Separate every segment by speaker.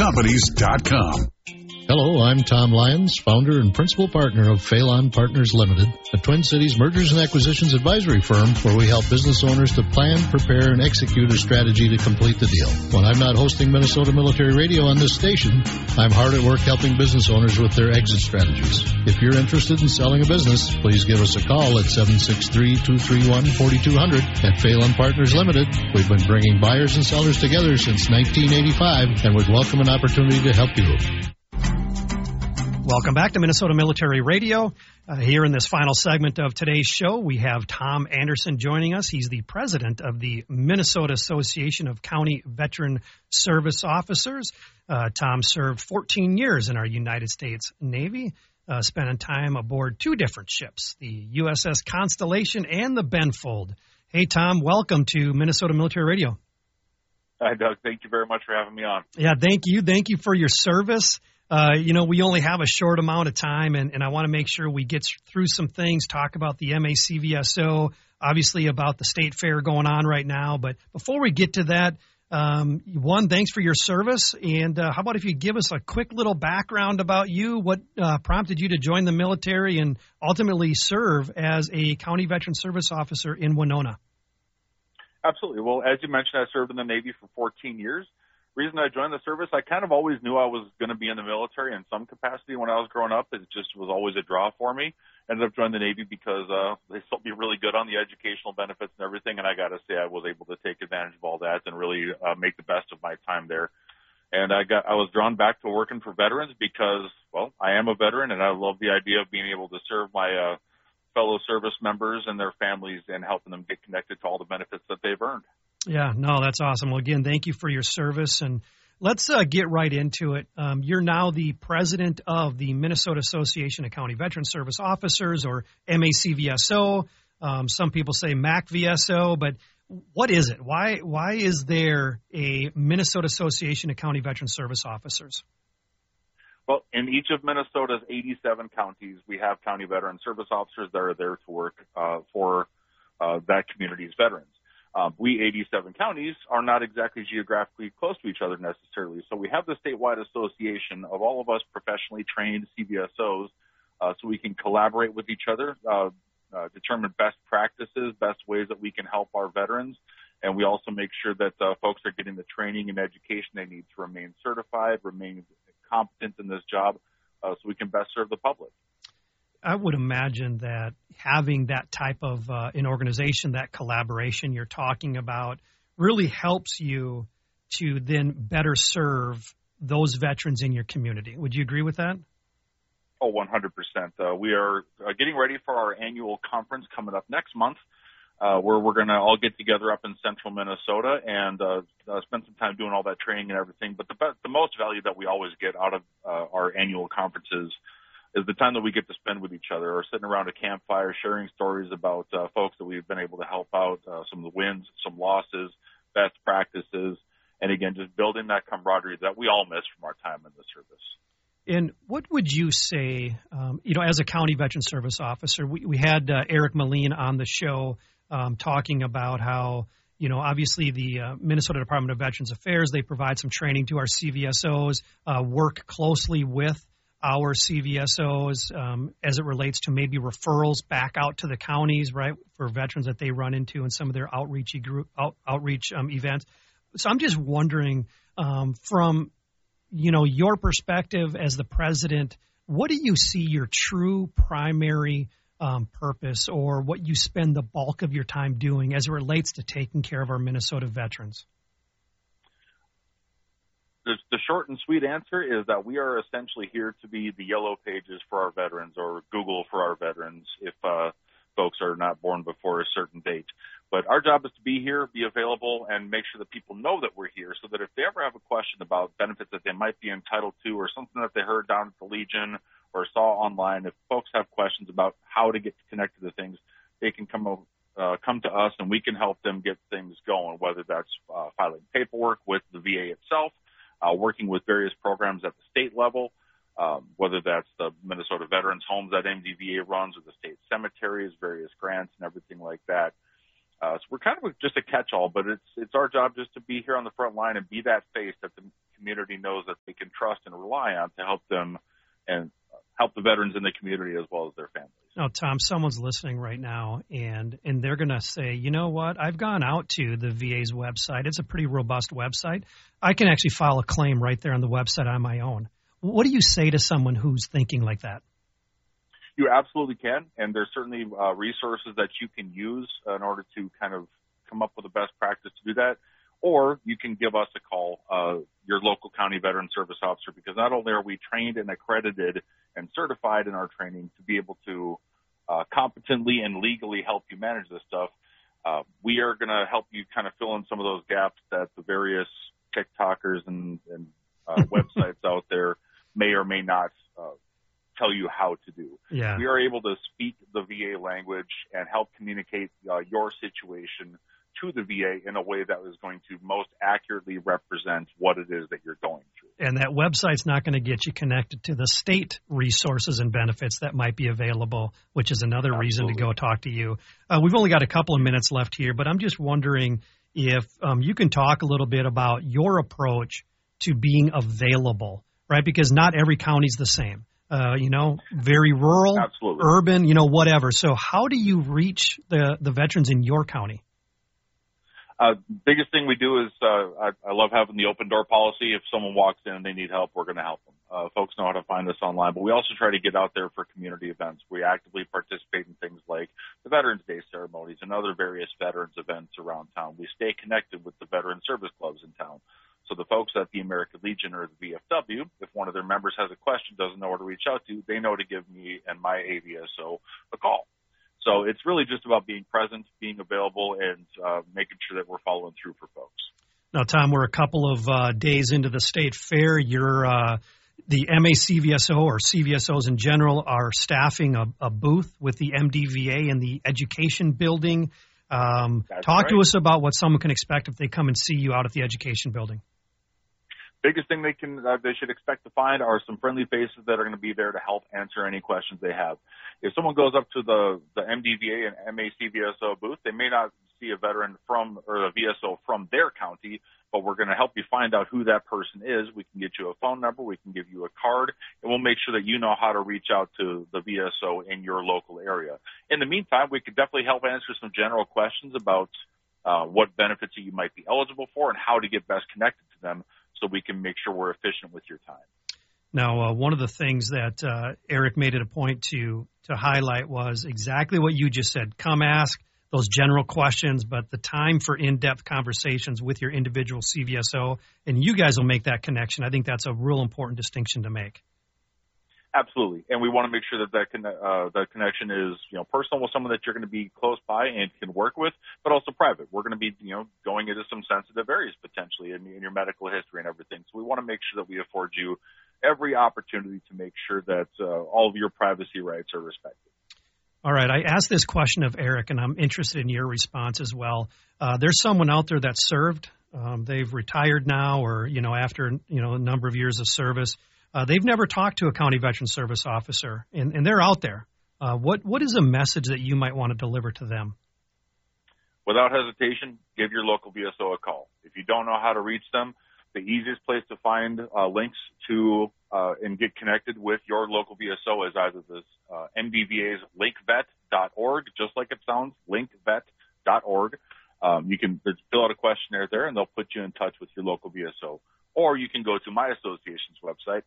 Speaker 1: PhaleonCompanies.com.
Speaker 2: Hello, I'm Tom Lyons, founder and principal partner of Phalon Partners Limited, a Twin Cities mergers and acquisitions advisory firm where we help business owners to plan, prepare, and execute a strategy to complete the deal. When I'm not hosting Minnesota Military Radio on this station, I'm hard at work helping business owners with their exit strategies. If you're interested in selling a business, please give us a call at 763-231-4200 at Phalon Partners Limited. We've been bringing buyers and sellers together since 1985 and would welcome an opportunity to help you.
Speaker 3: Welcome back to Minnesota Military Radio. Here in this final segment of today's show, we have Tom Anderson joining us. He's the president of the Minnesota Association of County Veteran Service Officers. Tom served 14 years in our United States Navy, spending time aboard two different ships, the USS Constellation and the Benfold. Hey, Tom, welcome to Minnesota Military Radio.
Speaker 4: Hi, Doug. Thank you very much for having me on.
Speaker 3: Yeah, thank you. Thank you for your service. We only have a short amount of time, and I want to make sure we get through some things, talk about the MACVSO, obviously about the state fair going on right now. But before we get to that, one, thanks for your service. And how about if you give us a quick little background about you, what prompted you to join the military and ultimately serve as a County Veteran Service Officer in Winona?
Speaker 4: Absolutely. Well, as you mentioned, I served in the Navy for 14 years. Reason I joined the service, I kind of always knew I was going to be in the military in some capacity when I was growing up. It just was always a draw for me. Ended up joining the Navy because they sold me really good on the educational benefits and everything, and I got to say I was able to take advantage of all that and really make the best of my time there. And I was drawn back to working for veterans because, well, I am a veteran, and I love the idea of being able to serve my fellow service members and their families and helping them get connected to all the benefits that they've earned.
Speaker 3: Yeah, no, that's awesome. Well, again, thank you for your service, and let's get right into it. You're now the president of the Minnesota Association of County Veteran Service Officers, or MACVSO. Some people say MACVSO, but what is it? Why is there a Minnesota Association of County Veteran Service Officers?
Speaker 4: Well, in each of Minnesota's 87 counties, we have county veteran service officers that are there to work for that community's veterans. We 87 counties are not exactly geographically close to each other necessarily. So we have the statewide association of all of us professionally trained CVSOs so we can collaborate with each other, determine best practices, best ways that we can help our veterans. And we also make sure that folks are getting the training and education they need to remain certified, remain competent in this job so we can best serve the public.
Speaker 3: I would imagine that having that type of an organization, that collaboration you're talking about, really helps you to then better serve those veterans in your community. Would you agree with that?
Speaker 4: Oh, 100%. We are getting ready for our annual conference coming up next month, where we're going to all get together up in central Minnesota and spend some time doing all that training and everything. But the most value that we always get out of our annual conferences is the time that we get to spend with each other, or sitting around a campfire, sharing stories about folks that we've been able to help out, some of the wins, some losses, best practices, and again, just building that camaraderie that we all miss from our time in the service.
Speaker 3: And what would you say, as a county veteran service officer, we had Eric Moline on the show talking about how, obviously the Minnesota Department of Veterans Affairs, they provide some training to our CVSOs, work closely with our CVSOs as it relates to maybe referrals back out to the counties, right, for veterans that they run into in some of their outreach events. So I'm just wondering, from your perspective as the president, what do you see your true primary purpose, or what you spend the bulk of your time doing as it relates to taking care of our Minnesota veterans?
Speaker 4: The short and sweet answer is that we are essentially here to be the yellow pages for our veterans, or Google for our veterans if folks are not born before a certain date. But our job is to be here, be available, and make sure that people know that we're here, so that if they ever have a question about benefits that they might be entitled to, or something that they heard down at the Legion or saw online, if folks have questions about how to get connected to things, they can come to us and we can help them get things going, whether that's filing paperwork with the VA itself, working with various programs at the state level, whether that's the Minnesota Veterans Homes that MDVA runs, or the state cemeteries, various grants and everything like that. So we're kind of just a catch-all, but it's our job just to be here on the front line and be that face that the community knows that they can trust and rely on to help them and help the veterans in the community as well as their families.
Speaker 3: Now, Tom, someone's listening right now, and they're going to say, you know what, I've gone out to the VA's website. It's a pretty robust website. I can actually file a claim right there on the website on my own. What do you say to someone who's thinking like that?
Speaker 4: You absolutely can, and there's certainly resources that you can use in order to kind of come up with the best practice to do that. Or you can give us a call, your local county veteran service officer, because not only are we trained and accredited and certified in our training to be able to competently and legally help you manage this stuff, we are going to help you kind of fill in some of those gaps that the various TikTokers and websites out there may or may not tell you how to do.
Speaker 3: Yeah.
Speaker 4: We are able to speak the VA language and help communicate your situation to the VA in a way that is going to most accurately represent what it is that you're going through.
Speaker 3: And that website's not going to get you connected to the state resources and benefits that might be available, which is another reason to go talk to you. We've only got a couple of minutes left here, but I'm just wondering if you can talk a little bit about your approach to being available, right? Because not every county's the same. Very rural,
Speaker 4: Absolutely.
Speaker 3: Urban, whatever. So how do you reach the veterans in your county?
Speaker 4: Biggest thing we do is I love having the open door policy. If someone walks in and they need help, we're going to help them. Folks know how to find us online, but we also try to get out there for community events. We actively participate in things like the Veterans Day ceremonies and other various veterans events around town. We stay connected with the veteran service clubs in town. So the folks at the American Legion or the VFW, if one of their members has a question, doesn't know where to reach out to, they know to give me and my AVSO a call. So it's really just about being present, being available, and making sure that we're following through for folks.
Speaker 3: Now, Tom, we're a couple of days into the state fair. You're the MACVSO or CVSOs in general are staffing a booth with the MDVA in the education building. Talk to us about what someone can expect if they come and see you out at the education building.
Speaker 4: Biggest thing they should expect to find are some friendly faces that are going to be there to help answer any questions they have. If someone goes up to the MDVA and MACVSO booth, they may not see a veteran or a VSO from their county, but we're going to help you find out who that person is. We can get you a phone number, we can give you a card, and we'll make sure that you know how to reach out to the VSO in your local area. In the meantime, we could definitely help answer some general questions about what benefits you might be eligible for and how to get best connected to them, so we can make sure we're efficient with your time.
Speaker 3: Now, one of the things that Eric made it a point to highlight was exactly what you just said. Come ask those general questions, but the time for in-depth conversations with your individual CVSO, and you guys will make that connection. I think that's a real important distinction to make.
Speaker 4: Absolutely, and we want to make sure that that connection is personal with someone that you're going to be close by and can work with, but also private. We're going to be going into some sensitive areas potentially in your medical history and everything. So we want to make sure that we afford you every opportunity to make sure that all of your privacy rights are respected.
Speaker 3: All right, I asked this question of Eric, and I'm interested in your response as well. There's someone out there that served. They've retired now, or after a number of years of service. They've never talked to a county veteran service officer, and they're out there. What is a message that you might want to deliver to them?
Speaker 4: Without hesitation, give your local VSO a call. If you don't know how to reach them, the easiest place to find links to and get connected with your local VSO is either this MDVA's linkvet.org, just like it sounds, linkvet.org. You can fill out a questionnaire there, and they'll put you in touch with your local VSO. Or you can go to my association's website,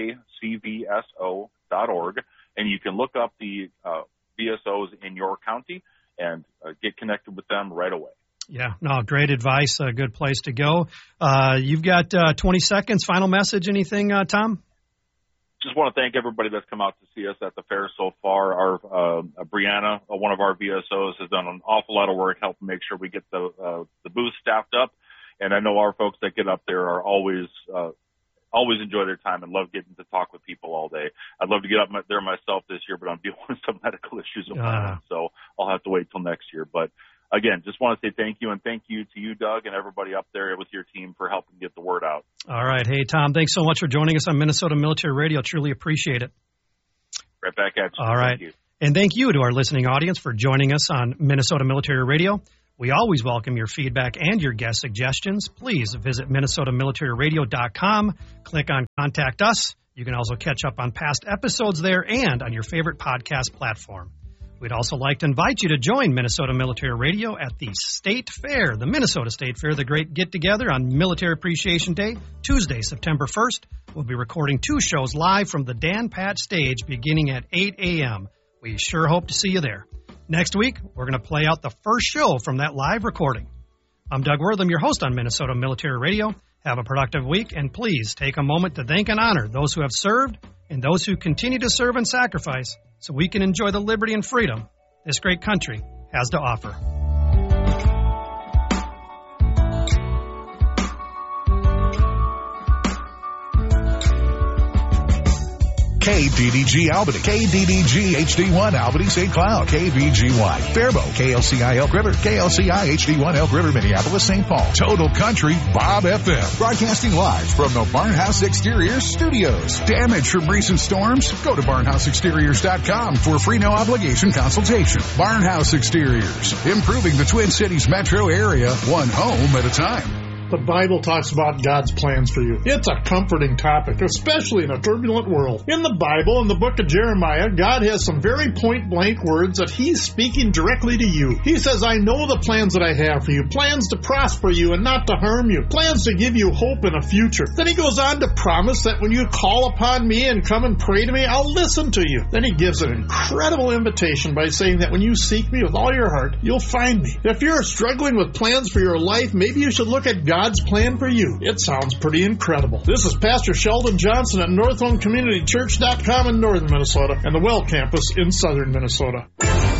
Speaker 4: macvso.org, and you can look up the VSOs in your county and get connected with them right away.
Speaker 3: Yeah, no, great advice. A good place to go. You've got 20 seconds. Final message, anything, Tom?
Speaker 4: Just want to thank everybody that's come out to see us at the fair so far. Our Brianna, one of our VSOs, has done an awful lot of work helping make sure we get the booth staffed up. And I know our folks that get up there are always enjoy their time and love getting to talk with people all day. I'd love to get up there myself this year, but I'm dealing with some medical issues of my own, so I'll have to wait till next year. But again, just want to say thank you, and thank you to you, Doug, and everybody up there with your team for helping get the word out. All
Speaker 3: right. Hey, Tom, thanks so much for joining us on Minnesota Military Radio. Truly appreciate it.
Speaker 4: Right back at you.
Speaker 3: All right.
Speaker 4: Thank you.
Speaker 3: And thank you to our listening audience for joining us on Minnesota Military Radio. We always welcome your feedback and your guest suggestions. Please visit MinnesotaMilitaryRadio.com. Click on Contact Us. You can also catch up on past episodes there and on your favorite podcast platform. We'd also like to invite you to join Minnesota Military Radio at the State Fair, the Minnesota State Fair, the great get-together on Military Appreciation Day, Tuesday, September 1st. We'll be recording 2 shows live from the Dan Patch stage beginning at 8 a.m. We sure hope to see you there. Next week, we're going to play out the first show from that live recording. I'm Doug Wortham, your host on Minnesota Military Radio. Have a productive week, and please take a moment to thank and honor those who have served and those who continue to serve and sacrifice so we can enjoy the liberty and freedom this great country has to offer.
Speaker 1: KDDG Albany, KDDG HD1 Albany St. Cloud, KVGY Faribault, KLCI Elk River, KLCI HD1 Elk River Minneapolis St. Paul, Total Country Bob FM, broadcasting live from the Barnhouse Exteriors Studios. Damage from recent storms? Go to barnhouseexteriors.com for a free no obligation consultation. Barnhouse Exteriors, improving the Twin Cities metro area, one home at a time.
Speaker 5: The Bible talks about God's plans for you. It's a comforting topic, especially in a turbulent world. In the Bible, in the book of Jeremiah, God has some very point-blank words that He's speaking directly to you. He says, I know the plans that I have for you, plans to prosper you and not to harm you, plans to give you hope in a future. Then He goes on to promise that when you call upon me and come and pray to me, I'll listen to you. Then He gives an incredible invitation by saying that when you seek me with all your heart, you'll find me. If you're struggling with plans for your life, maybe you should look at God's plan for you. It sounds pretty incredible. This is Pastor Sheldon Johnson at NorthHome CommunityChurch.com in northern Minnesota and the Well Campus in southern Minnesota.